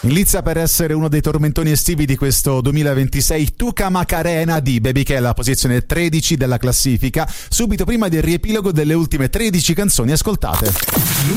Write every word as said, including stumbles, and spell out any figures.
Inizia per essere uno dei tormentoni estivi di questo duemilaventisei Tuca Macarena di Baby K, alla posizione tredici della classifica, subito prima del riepilogo delle ultime tredici canzoni ascoltate.